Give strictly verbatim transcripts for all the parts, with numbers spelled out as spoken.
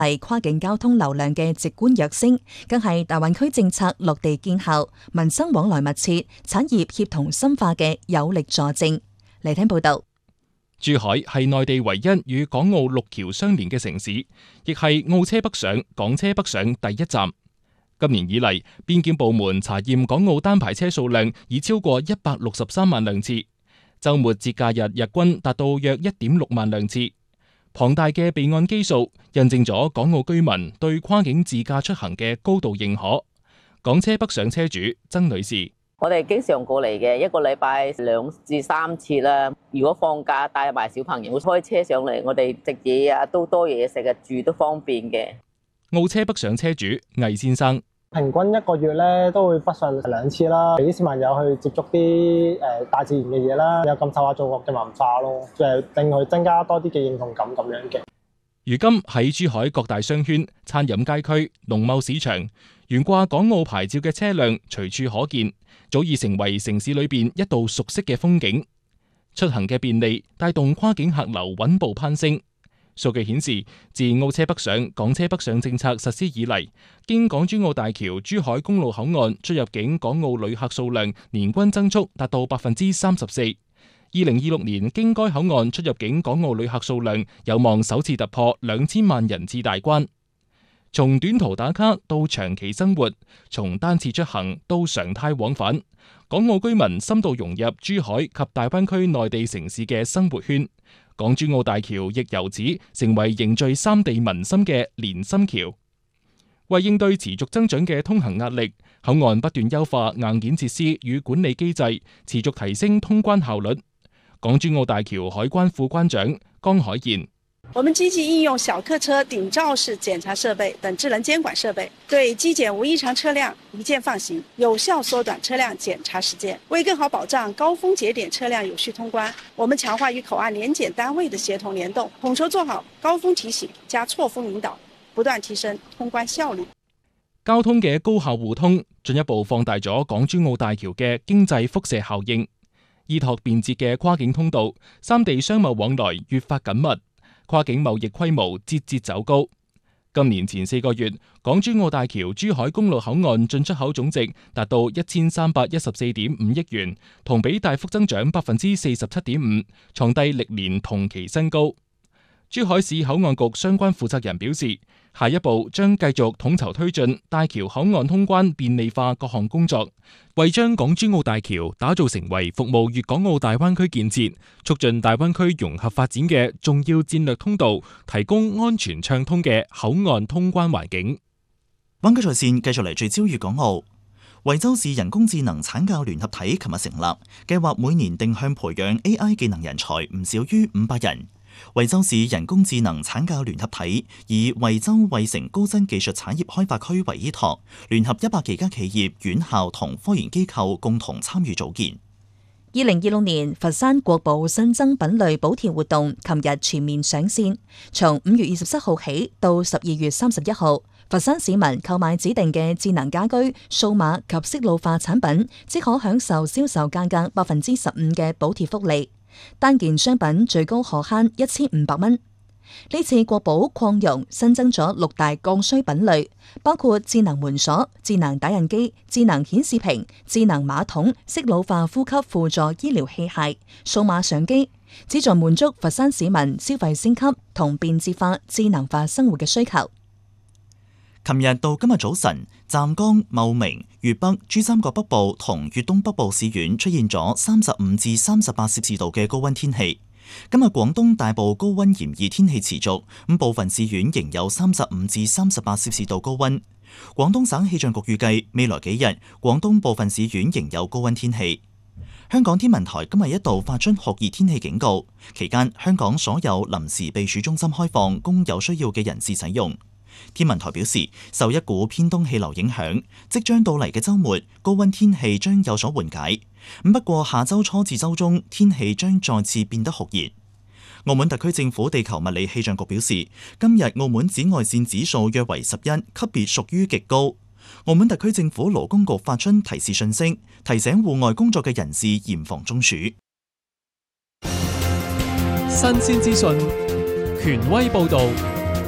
係跨境交通流量嘅直觀躍升，更係大灣區政策落地見效、民生往來密切、產業協同深化嘅有力佐證。嚟聽報道。 珠海係內地唯一與港澳陸橋相連嘅城市，亦係澳車北上、港車北上第一站。今年以嚟，邊檢部門查驗港澳單牌車數量已超過一百六十三萬輛次，週末節假日日均達到約一點六萬輛次。龐大嘅備案基數，印證咗港澳居民對跨境自駕出行嘅高度認可。港車北上車主曾女士： 我哋經常過嚟嘅，一個禮拜兩至三次啦。如果放假帶埋小朋友開車上嚟，我哋食嘢啊都多嘢食嘅，住都方便嘅。 澳車北上車主魏先生： 平均一個月咧都會北上兩次啦，俾啲市民有去接觸啲誒大自然嘅嘢啦，有感受下祖國嘅文化咯，就係令佢增加多啲嘅認同感咁樣嘅。 如今喺珠海各大商圈、餐飲街區、農貿市場，懸掛港澳牌照嘅車輛隨處可見，早已成為城市裏邊一道熟悉嘅風景。出行嘅便利帶動跨境客流穩步攀升。數據顯示，自澳車北上、港車北上政策實施以嚟，經港珠澳大橋珠海公路口岸出入境港澳旅客數量年均增速達到百分之三十四。二零二六年經該口岸出入境港澳旅客數量有望首次突破兩千萬人次大關。從短途打卡到長期生活，從單次出行到常態往返，港澳居民深度融入珠海及大灣區內地城市嘅生活圈。港珠澳大橋亦由此成為凝聚三地民心嘅連心橋。為應對持續增長嘅通行壓力，口岸不斷優化硬件設施與管理機制，持續提升通關效率。港珠澳大橋海關副關長江海燕： 我們積極應用小客車頂罩式檢查設備等智能監管設備，對機檢無異常車輛一鍵放行，有效縮短車輛檢查時間。為更好保障高峰節點車輛有序通關，我們強化與口岸聯檢單位的協同聯動，統籌做好高峰提醒加錯峰引導，不斷提升通關效率。 交通嘅高效互通，進一步放大咗港珠澳大橋嘅經濟輻射效應。依託便捷嘅跨境通道，三地商貿往來越發緊密，跨境貿易規模節節走高。今年前四個月，港珠澳大橋珠海公路口岸進出口總值達到一千三百一十四點五億元，同比大幅增長百分之四十七點五，創低歷年同期新高。珠海市口岸局相關負責人表示，下一步將繼續統籌推進大橋口岸通關便利化各項工作，為將港珠澳大橋打造成為服務粵港澳大灣區建設、促進大灣區融合發展嘅重要戰略通道，提供安全暢通嘅口岸通關環境。 灣區在線繼續嚟聚焦粵港澳。惠州市人工智能產教聯合體琴日成立，計劃每年定向培養 A I 技能人才唔少於五百人。惠州市人工智能產教聯合體以惠州惠城高新技術產業開發區為依託，聯合一百幾家企業、院校同科研機構共同參與組建。 二零二六年佛山國寶新增品類補貼活動琴日全面上線，從五月二十七號起到十二月三十一號，佛山市民購買指定嘅智能家居、數碼及適路化產品，即可享受銷售價格百分之十五嘅補貼福利。單件商品最高可慳一千五百蚊。呢次國寶擴容新增咗六大剛需品類，包括智能門鎖、智能打印機、智能顯示屏、智能馬桶、適路化呼吸輔助醫療器械、數碼相機，旨在滿足佛山市民消費升級同便捷化、智能化生活嘅需求。 琴日到今日早晨，湛江、茂名、粵北、珠三角北部同粵東北部市縣出現咗三十五至三十八攝氏度嘅高溫天氣。今日廣東大部高溫炎熱天氣持續，咁部分市縣仍有三十五至三十八攝氏度高溫。廣東省氣象局預計未來幾日，廣東部分市縣仍有高溫天氣。香港天文台今日一度發出酷熱天氣警告，期間香港所有臨時避暑中心開放，供有需要嘅人士使用。天文台表示，受一股偏東氣流影響，即將到嚟嘅週末，高溫天氣將有所緩解。不過下週初至週中，天氣將再次變得酷熱。澳門特區政府地球物理氣象局表示，今日澳門紫外線指數約為十一，級別屬於極高。澳門特區政府勞工局發出提示訊息，提醒戶外工作嘅人士嚴防中暑。 新鮮資訊，權威報導。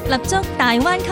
立足大灣區。